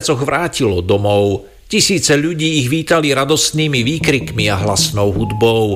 mesiacoch vrátilo domov. Tisíce ľudí ich vítali radostnými výkrikmi a hlasnou hudbou.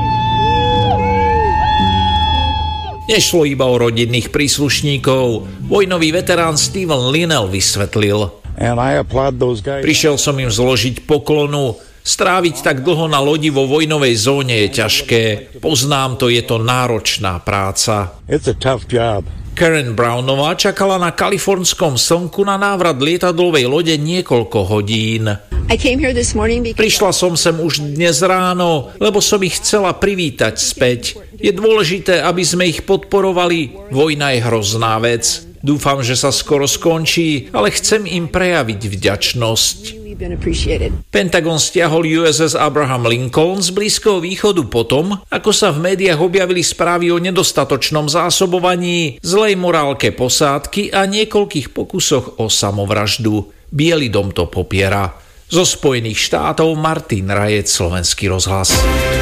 Nešlo iba o rodinných príslušníkov. Vojnový veterán Steven Linnell vysvetlil: prišiel som im zložiť poklonu. Stráviť tak dlho na lodi vo vojnovej zóne je ťažké. Poznám to, je to náročná práca. Karen Brownová čakala na kalifornskom slnku na návrat lietadlovej lode niekoľko hodín. Prišla som sem už dnes ráno, lebo som ich chcela privítať späť. Je dôležité, aby sme ich podporovali. Vojna je hrozná vec. Dúfam, že sa skoro skončí, ale chcem im prejaviť vďačnosť. Pentagon stiahol USS Abraham Lincoln z Blízkeho východu potom, ako sa v médiách objavili správy o nedostatočnom zásobovaní, zlej morálke posádky a niekoľkých pokusoch o samovraždu. Biely dom to popiera. Zo Spojených štátov Martin Rajec, Slovenský rozhlas.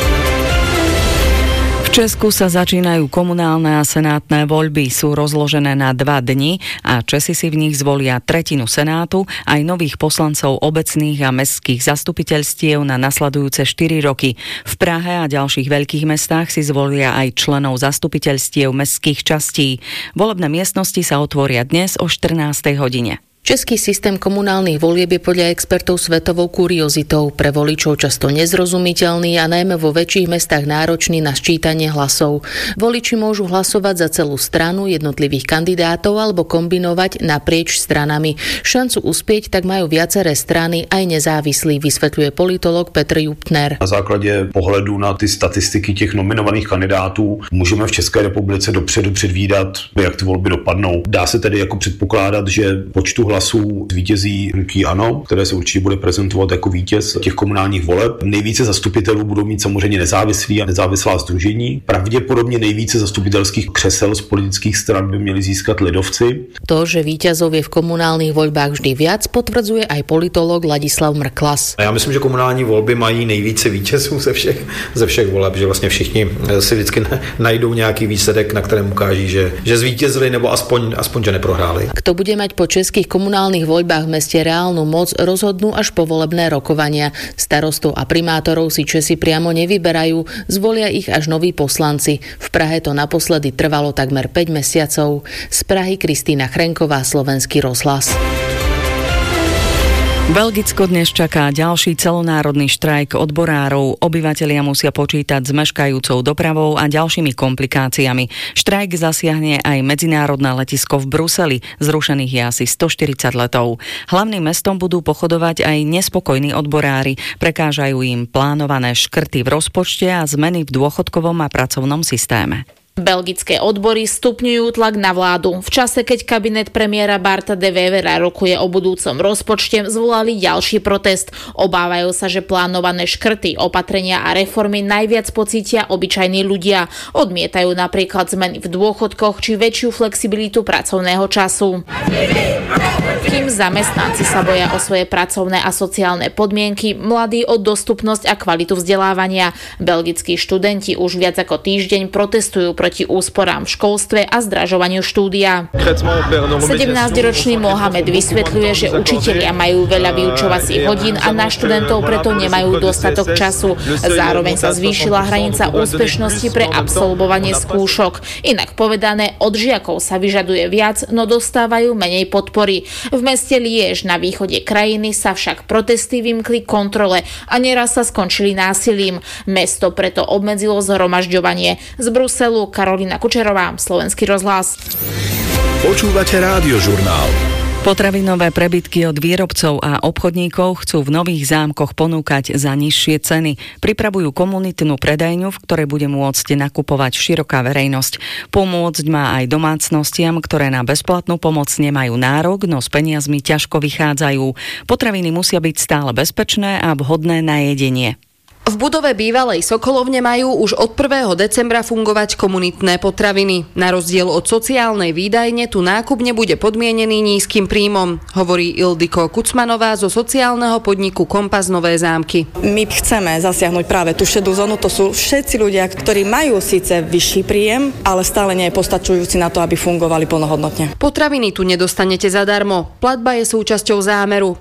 V Česku sa začínajú komunálne a senátne voľby. Sú rozložené na 2 dni a Česi si v nich zvolia tretinu senátu aj nových poslancov obecných a mestských zastupiteľstiev na nasledujúce 4 roky. V Prahe a ďalších veľkých mestách si zvolia aj členov zastupiteľstiev mestských častí. Volebné miestnosti sa otvoria dnes o 14. hodine. Český systém komunálnych volieb je podľa expertov svetovou kuriozitou, pre voličov často nezrozumiteľný a najmä vo väčších mestách náročný na sčítanie hlasov. Voliči môžu hlasovať za celú stranu, jednotlivých kandidátov alebo kombinovať naprieč stranami. Šancu uspieť tak majú viaceré strany aj nezávislí, vysvetľuje politolog Petr Juptner. Na základě pohledu na ty statistiky těch nominovaných kandidátů můžeme v České republice dopředu předvídat, jak ty volby dopadnou. Dá se tedy jako předpokládat, že počtu hlasů vítězí hnutí ANO, které se určitě bude prezentovat jako vítěz těch komunálních voleb. Nejvíce zastupitelů budou mít samozřejmě nezávislí a nezávislá sdružení. Pravděpodobně nejvíce zastupitelských křesel z politických stran by měli získat lidovci. To, že víťazov je v komunálnych voľbách vždy viac, potvrdzuje aj politolog Ladislav Mrklas. Já myslím, že komunální volby mají nejvíce vítězů ze všech voleb, že vlastně všichni si vždycky najdou nějaký výsledek, na kterém ukáží, že zvítězili nebo aspoň že neprohráli. Kto bude mať po českých komunálnych voľbách v meste reálnu moc, rozhodnú až povolebné rokovania. Starostov a primátorov si Česi priamo nevyberajú, zvolia ich až noví poslanci. V Prahe to naposledy trvalo takmer 5 mesiacov. Z Prahy Kristýna Chrenková, Slovenský rozhlas. Belgicko dnes čaká ďalší celonárodný štrajk odborárov. Obyvatelia musia počítať s meškajúcou dopravou a ďalšími komplikáciami. Štrajk zasiahne aj medzinárodné letisko v Bruseli. Zrušených je asi 140 letov. Hlavným mestom budú pochodovať aj nespokojní odborári. Prekážajú im plánované škrty v rozpočte a zmeny v dôchodkovom a pracovnom systéme. Belgické odbory stupňujú tlak na vládu. V čase, keď kabinet premiéra Barta de Wevera rokuje o budúcom rozpočte, zvolali ďalší protest. Obávajú sa, že plánované škrty, opatrenia a reformy najviac pocítia obyčajní ľudia. Odmietajú napríklad zmeny v dôchodkoch či väčšiu flexibilitu pracovného času. Kým zamestnanci sa boja o svoje pracovné a sociálne podmienky, mladí o dostupnosť a kvalitu vzdelávania. Belgickí študenti už viac ako týždeň protestujú proti úsporám v školstve a zdražovaniu štúdia. 17-ročný Mohamed vysvetľuje, že učitelia majú veľa vyučovacích hodín a na študentov preto nemajú dostatok času. Zároveň sa zvýšila hranica úspešnosti pre absolvovanie skúšok. Inak povedané, od žiakov sa vyžaduje viac, no dostávajú menej podpory. V meste Liège na východe krajiny sa však protesty vymkli kontrole a neraz sa skončili násilím. Mesto preto obmedzilo zhromažďovanie. Z Bruselu Karolina Kučerová, Slovenský rozhlas. Počúvate Rádiožurnál. Potravinové prebytky od výrobcov a obchodníkov chcú v Nových Zámkoch ponúkať za nižšie ceny. Pripravujú komunitnú predajňu, v ktorej bude môcť nakupovať široká verejnosť. Pomôcť má aj domácnostiam, ktoré na bezplatnú pomoc nemajú nárok, no s peniazmi ťažko vychádzajú. Potraviny musia byť stále bezpečné a vhodné na jedenie. V budove bývalej Sokolovne majú už od 1. decembra fungovať komunitné potraviny. Na rozdiel od sociálnej výdajne tu nákup nebude podmienený nízkym príjmom, hovorí Ildiko Kucmanová zo sociálneho podniku Kompas Nové Zámky. My chceme zasiahnuť práve tú šedú zónu, to sú všetci ľudia, ktorí majú síce vyšší príjem, ale stále nie je postačujúci na to, aby fungovali plnohodnotne. Potraviny tu nedostanete zadarmo. Platba je súčasťou zámeru.